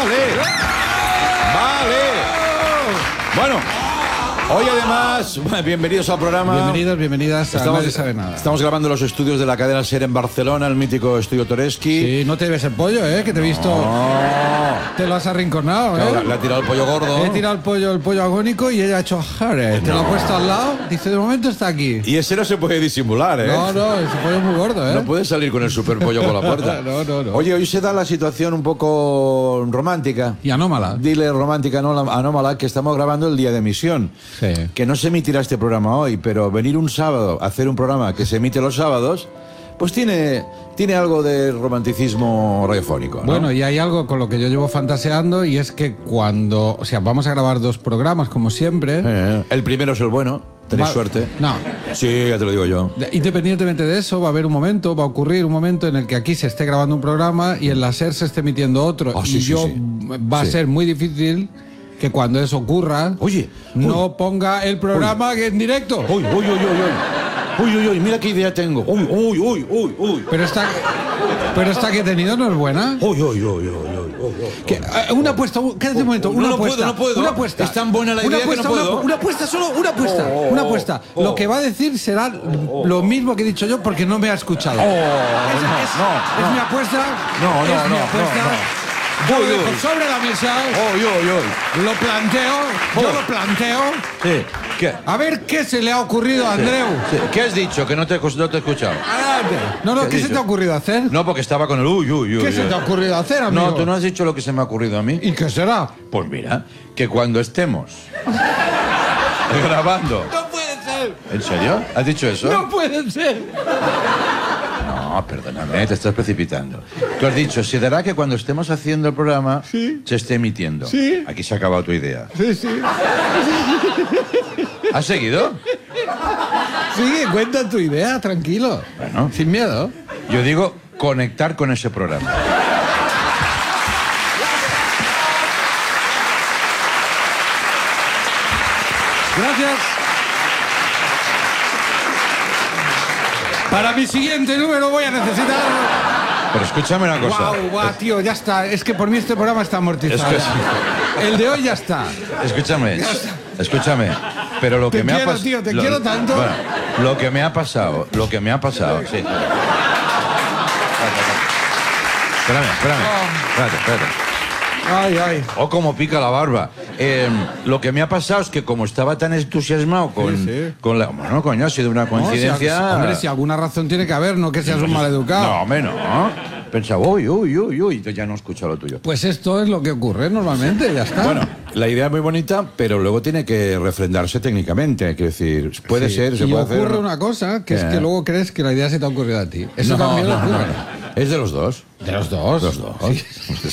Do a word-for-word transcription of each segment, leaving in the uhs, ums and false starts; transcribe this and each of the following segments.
Vale. Vale. Bueno. Hoy además, bienvenidos al programa. Bienvenidos, bienvenidas a estamos, Nadie Sabe Nada. Estamos grabando los estudios de la cadena SER en Barcelona, el mítico Estudio Toreschi. Sí, no te ves el pollo, ¿eh? Que te he visto... No. Te lo has arrinconado, ¿eh? Claro, le ha tirado el pollo gordo. He tirado el pollo, el pollo agónico y ella ha hecho jare. Te No. lo ha puesto al lado. Dice, de momento está aquí. Y ese no se puede disimular, ¿eh? No, no, ese pollo es muy gordo, ¿eh? No puede salir con el super pollo por la puerta. No, no, no. Oye, hoy se da la situación un poco romántica. Y anómala. Dile romántica, no anómala, que estamos grabando el día de emisión. Sí. Que no se emitirá este programa hoy, pero venir un sábado a hacer un programa que se emite los sábados, pues tiene, tiene algo de romanticismo radiofónico, ¿no? Bueno, y hay algo con lo que yo llevo fantaseando y es que cuando... O sea, vamos a grabar dos programas, como siempre. Eh, el primero es el bueno, tenéis Va- suerte. No. Sí, ya te lo digo yo. De- Independientemente de eso, va a haber un momento, va a ocurrir un momento en el que aquí se esté grabando un programa y en la SER se esté emitiendo otro. Oh, sí, y sí, yo sí. va a Sí. ser muy difícil que cuando eso ocurra, Oye, no ponga el programa en directo. Uy, uy, uy, uy, uy. Uy, uy, uy, mira qué idea tengo. Uy, uy, uy, uy, uy. Pero esta, pero esta que he tenido no es buena. Uy, uy, uy, uy, uy, uy, uy. Que, eh, una apuesta, un- quédate un momento, No, una no apuesta. puedo, no puedo. Una apuesta. Es tan buena la Una idea que apuesta, no una- puedo. Una, apuesta, solo una apuesta. Oh, una apuesta. oh. Lo que va a decir será lo mismo que he dicho yo porque no me ha escuchado. Oh, es, no, es- no, es no. mi apuesta. No, no, es mi no, apuesta. no, no. Yo Uy, lo dejo uy. sobre la mesa. Uy, uy, uy. Lo planteo. Yo Oh. lo planteo. Sí. ¿Qué? A ver qué se le ha ocurrido a Andreu. Sí. ¿Qué has dicho? Que no te, no te he escuchado. No, no, ¿Qué ¿qué, has se dicho? te ha ocurrido hacer? No, porque estaba con el uy, uy, uy. ¿Qué se uy. te ha ocurrido hacer, amigo? No, tú no has dicho lo que se me ha ocurrido a mí. ¿Y qué será? Pues mira, que cuando estemos grabando... No puede ser. ¿En serio? ¿Has dicho eso? No puede ser. No, perdóname, te estás precipitando. Tú has dicho, se dará que cuando estemos haciendo el programa Sí. se esté emitiendo. Sí. Aquí se ha acabado tu idea. Sí, sí. ¿Has seguido? Sigue, cuenta tu idea, tranquilo. Bueno. Sin miedo. Yo digo conectar con ese programa. Gracias. Para mi siguiente número voy a necesitar... Pero escúchame una cosa. Guau, guau, tío, ya está. Es que por mí este programa está amortizado. Es que El de hoy ya está. Escúchame, escúchame. Pero lo que Te me ha quiero, pasado... tío, te quiero tanto. Bueno, lo que me ha pasado, lo que me ha pasado... Sí. Espérame, espérame. Espérate, espérate. Ay, ay. O como pica la barba. Eh, lo que me ha pasado es que como estaba tan entusiasmado con, Sí, sí. con la... Bueno, coño, ha sido una No, si, coincidencia... hombre, si alguna razón tiene que haber, no que seas un maleducado. No, hombre, no. Pensaba, uy, uy, uy, uy, entonces ya no he escuchado lo tuyo. Pues esto es lo que ocurre normalmente, ya está. Bueno, la idea es muy bonita, pero luego tiene que refrendarse técnicamente. Quiero decir, puede Sí. ser, se y puede ocurre hacer... una cosa, que es ¿Qué? que luego crees que la idea se te ha ocurrido a ti. Eso no, también no, ocurre. no, no. Es de los dos. De los dos. Los dos. Sí.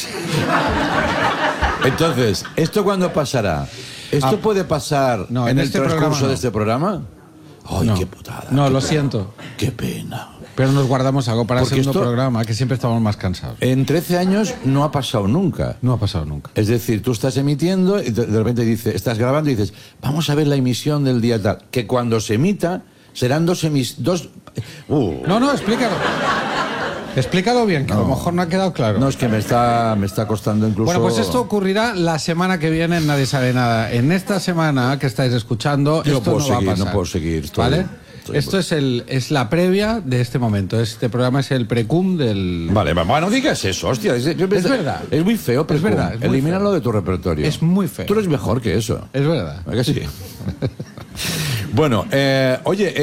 Entonces, ¿esto cuándo pasará? ¿Esto Ah, puede pasar no, en, en el este transcurso programa no. de este programa? ¡Ay, No. qué putada! No, qué lo pena, siento. ¡Qué pena! Pero nos guardamos algo para el Porque segundo esto- programa, que siempre estamos más cansados. En trece años no ha pasado nunca. No ha pasado nunca. Es decir, tú estás emitiendo y de de repente dice, estás grabando y dices, vamos a ver la emisión del día tal. Que cuando se emita serán dos emis... Dos... Uh, No, no, explícalo. Explícalo bien, que a lo No. mejor no ha quedado claro. no, es que me está, me está costando incluso... Bueno, pues esto ocurrirá la semana que viene en Nadie Sabe Nada. En esta semana que estáis escuchando, Yo no esto puedo no va seguir, a pasar. no puedo seguir, estoy- ¿Vale? estoy- Esto es, el, es la previa de este momento. Este programa es el precum del... Vale, va, bueno, no digas eso, hostia. Es, yo pensé- verdad. Es muy feo, pero Es verdad, es muy elimínalo feo. de tu repertorio. Es muy feo. Tú eres mejor que eso. Es verdad. ¿Verdad que sí? Bueno, eh, oye...